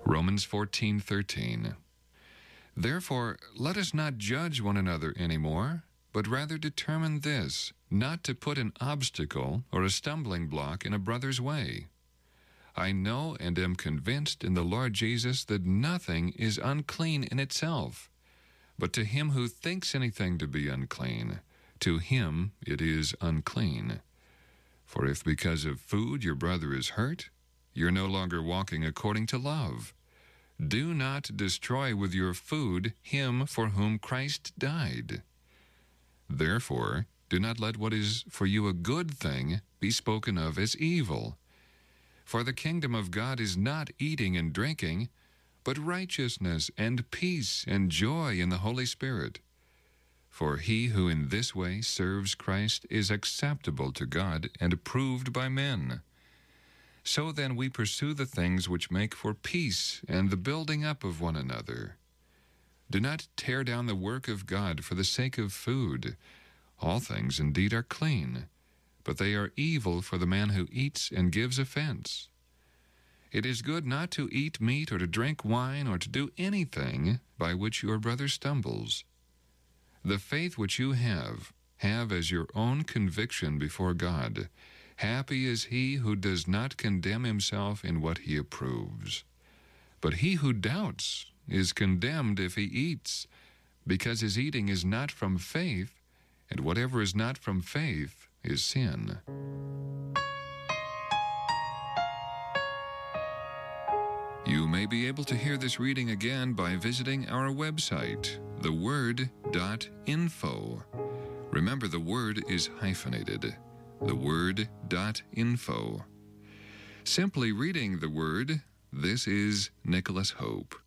Romans 14:13. Therefore, let us not judge one another anymore, but rather determine this, not to put an obstacle or a stumbling block in a brother's way. I know and am convinced in the Lord Jesus that nothing is unclean in itself, but to him who thinks anything to be unclean, to him it is unclean. For if because of food your brother is hurt, you're no longer walking according to love. Do not destroy with your food him for whom Christ died. Therefore, do not let what is for you a good thing be spoken of as evil. For the kingdom of God is not eating and drinking, but righteousness and peace and joy in the Holy Spirit. For he who in this way serves Christ is acceptable to God and approved by men. So then we pursue the things which make for peace and the building up of one another. Do not tear down the work of God for the sake of food. All things indeed are clean, but they are evil for the man who eats and gives offense. It is good not to eat meat or to drink wine or to do anything by which your brother stumbles. The faith which you have as your own conviction before God. Happy is he who does not condemn himself in what he approves. But he who doubts is condemned if he eats, because his eating is not from faith, and whatever is not from faith is sin. You may be able to hear this reading again by visiting our website, theword.info. Remember, the word is hyphenated. Theword.info. Simply reading the Word, this is Nicholas Hope.